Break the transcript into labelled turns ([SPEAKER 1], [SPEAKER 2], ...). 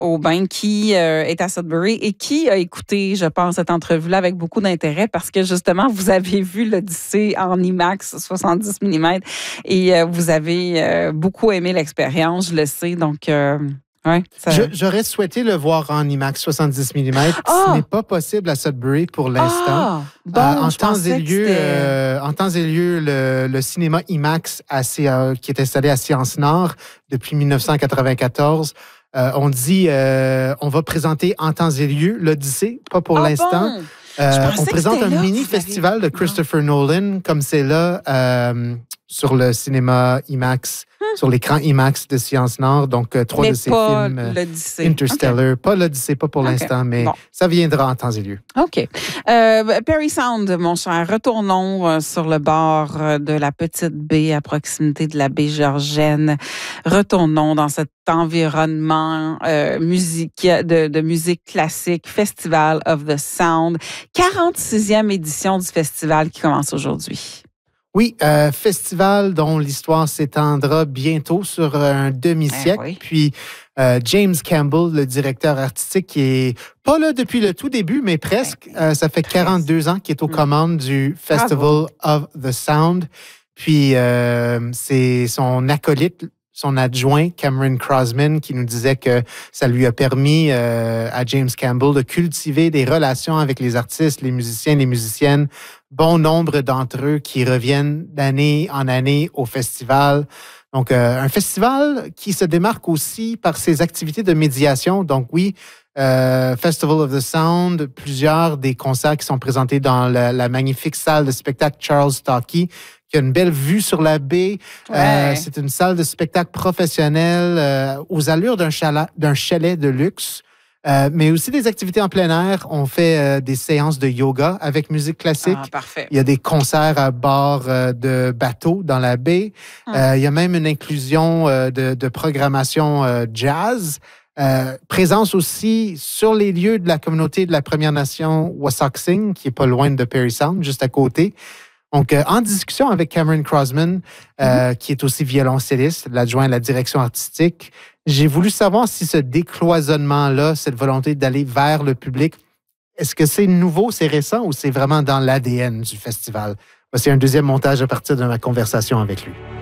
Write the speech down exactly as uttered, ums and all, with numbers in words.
[SPEAKER 1] Aubin, qui euh, est à Sudbury et qui a écouté, je pense, cette entrevue-là avec beaucoup d'intérêt parce que, justement, vous avez vu l'Odyssée en IMAX soixante-dix millimètres et euh, vous avez euh, beaucoup aimé l'expérience, je le sais. Donc, euh, ouais, ça...
[SPEAKER 2] je, j'aurais souhaité le voir en IMAX soixante-dix millimètres. Oh! Ce n'est pas possible à Sudbury pour l'instant.
[SPEAKER 1] Oh! Bon,
[SPEAKER 2] euh, en, temps et lieu, euh, en temps et lieu, le, le cinéma IMAX à, euh, qui est installé à Sciences Nord depuis dix-neuf cent quatre-vingt-quatorze, euh, on dit euh, on va présenter en temps et lieu l'Odyssée, pas pour
[SPEAKER 1] oh,
[SPEAKER 2] l'instant.
[SPEAKER 1] Bon.
[SPEAKER 2] Euh, on présente un mini-festival avez... de Christopher non. Nolan, comme c'est là, euh, sur le cinéma IMAX, hum. sur l'écran IMAX de Sciences Nord. Donc, euh, trois
[SPEAKER 1] mais
[SPEAKER 2] de ses
[SPEAKER 1] pas
[SPEAKER 2] films.
[SPEAKER 1] L'Odyssée.
[SPEAKER 2] Interstellar. Okay. Pas l'Odyssée, pas pour okay. l'instant, mais bon. Ça viendra en temps et lieu.
[SPEAKER 1] OK. Euh, Parry Sound, mon cher, retournons euh, sur le bord euh, de la petite baie à proximité de la baie Georgienne. Retournons dans cet environnement euh, musique, de, de musique classique, Festival of the Sound. quarante-sixième édition du festival qui commence aujourd'hui.
[SPEAKER 2] Oui, euh, festival dont l'histoire s'étendra bientôt sur un demi-siècle. Eh oui. Puis euh, James Campbell, le directeur artistique, qui est pas là depuis le tout début, mais presque. Euh, ça fait quarante-deux ans qu'il est aux commandes du Festival Bravo. of the Sound. Puis euh, c'est son acolyte, son adjoint, Cameron Crosman, qui nous disait que ça lui a permis euh, à James Campbell de cultiver des relations avec les artistes, les musiciens, les musiciennes, bon nombre d'entre eux qui reviennent d'année en année au festival. Donc, euh, un festival qui se démarque aussi par ses activités de médiation. Donc, oui, euh, Festival of the Sound, plusieurs des concerts qui sont présentés dans la, la magnifique salle de spectacle Charles Stockey, qui a une belle vue sur la baie. Ouais. Euh, c'est une salle de spectacle professionnelle euh, aux allures d'un chalet, d'un chalet de luxe. Euh, mais aussi des activités en plein air. On fait euh, des séances de yoga avec musique classique.
[SPEAKER 1] Ah, parfait.
[SPEAKER 2] Il y a des concerts à bord euh, de bateaux dans la baie. Hum. Euh, il y a même une inclusion euh, de, de programmation euh, jazz. Euh, présence aussi sur les lieux de la communauté de la Première Nation Wasauksing, qui est pas loin de Parry Sound, juste à côté. Donc, euh, en discussion avec Cameron Crosman, euh, mm-hmm. qui est aussi violoncelliste, l'adjoint à la direction artistique, j'ai voulu savoir si ce décloisonnement-là, cette volonté d'aller vers le public, est-ce que c'est nouveau, c'est récent ou c'est vraiment dans l'A D N du festival? C'est un deuxième montage à partir de ma conversation avec lui.